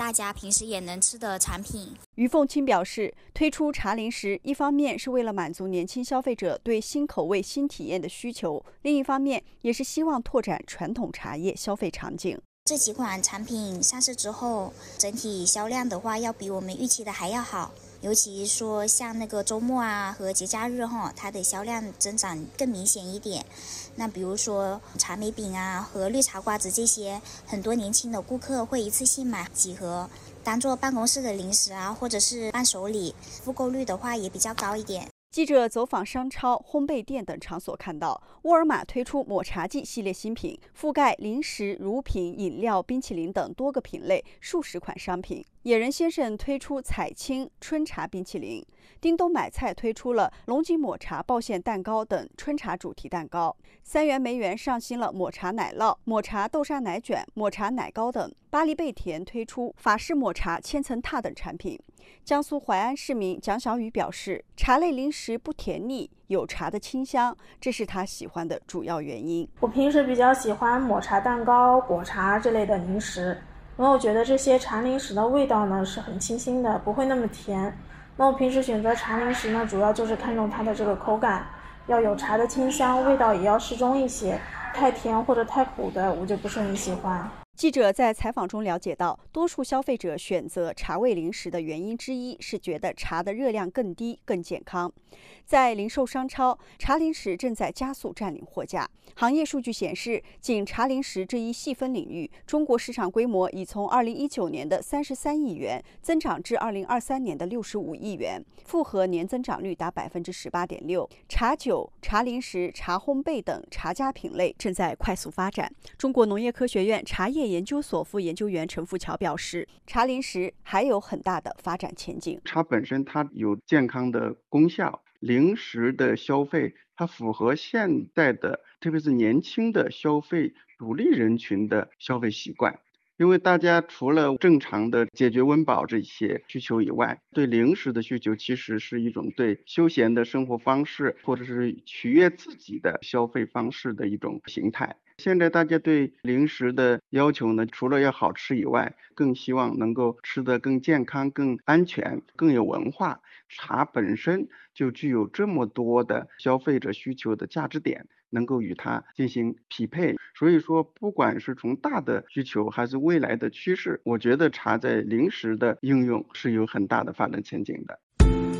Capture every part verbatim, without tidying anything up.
大家平时也能吃的产品。 于凤清表示，推出茶零食，一方面是为了满足年轻消费者对新口味、新体验的需求，另一方面也是希望拓展传统茶叶消费场景。 这几款产品上市之后，整体销量的话，要比我们预期的还要好。尤其说像那个周末啊和节假日哈，它的销量增长更明显一点。那比如说茶梅饼啊和绿茶瓜子这些，很多年轻的顾客会一次性买几盒，当做办公室的零食啊，或者是伴手礼，复购率的话也比较高一点。 记者走访商超、烘焙店等场所看到，沃尔玛推出抹茶季系列新品，覆盖零食、乳品、饮料、冰淇淋等多个品类，数十款商品。野人先生推出彩青春茶冰淇淋，叮咚买菜推出了龙井抹茶爆馅蛋糕等春茶主题蛋糕，三元梅园上新了抹茶奶酪、抹茶豆沙奶卷、抹茶奶糕等。巴黎贝甜推出法式抹茶千层塔等产品。江苏淮安市民蒋小雨表示，茶类零食不甜腻，有茶的清香，这是他喜欢的主要原因。 我平时比较喜欢抹茶蛋糕、果茶这类的零食，因为我觉得这些茶零食的味道呢是很清新的，不会那么甜。那我平时选择茶零食呢，主要就是看重它的这个口感，要有茶的清香，味道也要适中一些，太甜或者太苦的我就不是很喜欢。 记者在采访中了解到，多数消费者选择茶味零食的原因之一是觉得茶的热量更低、更健康。在零售商超，茶零食正在加速占领货架。行业数据显示，仅茶零食这一细分领域，中国市场规模已从二零一九年的三十三亿元增长至二零二三年的六十五亿元，复合年增长率达百分之十八点六。茶酒、茶零食、茶烘焙等茶家品类正在快速发展。中国农业科学院茶叶研究所副研究员陈富桥表示，茶零食还有很大的发展前景。 茶本身它有健康的功效，零食的消费它符合现代的特别是年轻的消费主力人群的消费习惯。因为大家除了正常的解决温饱这些需求以外，对零食的需求其实是一种对休闲的生活方式或者是取悦自己的消费方式的一种形态。现在大家对零食的要求呢，除了要好吃以外，更希望能够吃得更健康、更安全、更有文化。茶本身就具有这么多的消费者需求的价值点，能够与它进行匹配。所以说，不管是从大的需求还是未来的趋势，我觉得茶在零食的应用是有很大的发展前景的。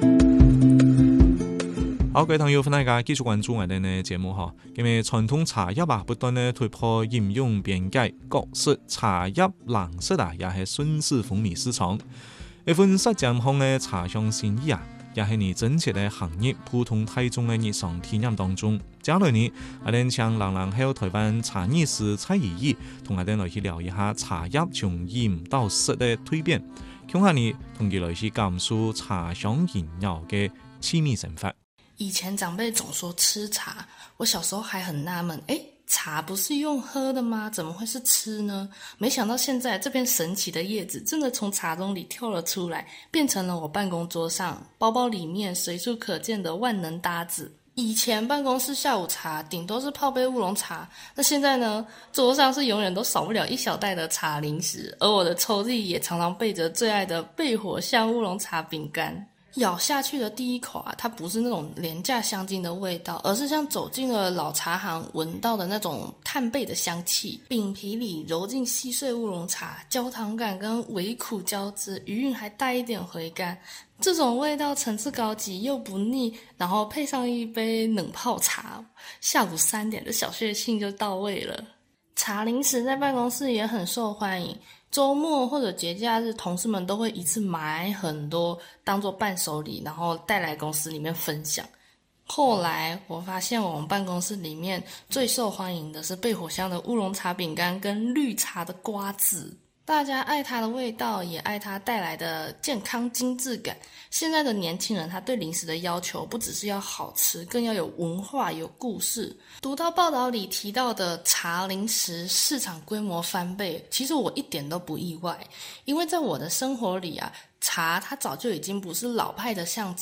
好，各位朋友，歡迎大家繼續關注我哋嘅節目嗬。咁嘅傳統茶葉啊，不斷咧突破應用邊界，各式茶葉藍色啊，也係順勢風靡市場。一款實踐行嘅茶香心意啊，也係你整切嘅行業普通大眾嘅日常體驗當中。接下來呢，我哋請零零後台灣茶藝師蔡怡怡同我哋來去聊一下茶葉從鹽到色嘅蛻變，傾下你同佢來去感受茶香飲料嘅奇妙成分。 以前長輩總說吃茶，我小時候還很納悶，誒，茶不是用喝的嗎？怎麼會是吃呢？沒想到現在這片神奇的葉子真的從茶盅裡跳了出來，變成了我辦公桌上、包包裡面隨處可見的萬能搭子。以前辦公室下午茶頂多是泡杯烏龍茶，那現在呢，桌上是永遠都少不了一小袋的茶零食，而我的抽屜也常常備着最愛的焙火香烏龍茶餅乾。咬下去的第一口啊，它不是那種廉價香精的味道，而是像走進了老茶行聞到的那種炭焙的香氣。餅皮裡揉進細碎烏龍茶，焦糖感跟微苦交織，餘韻還帶一點回甘。這種味道層次高級又不膩，然後配上一杯冷泡茶，下午三點的小確幸就到位了。茶零食在辦公室也很受歡迎，周末或者節假日，同事們都會一次買很多當做伴手禮，然後帶來公司裡面分享。後來我發現我們辦公室裡面最受歡迎的是焙火香的烏龍茶餅乾跟綠茶的瓜子。大家愛它的味道，也愛它帶來的健康精緻感。現在的年輕人他對零食的要求不只是要好吃，更要有文化有故事。讀到報道裡提到的茶零食市場規模翻倍，其實我一點都不意外，因為在我的生活裡啊，茶它早就已經不是老派的像